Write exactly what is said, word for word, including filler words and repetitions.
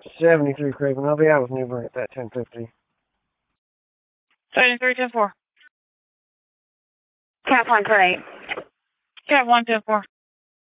seventy-three Craven. I'll be out with Newburn at that ten fifty. seventy-three ten four. Cap one ten eight. Cap one ten four.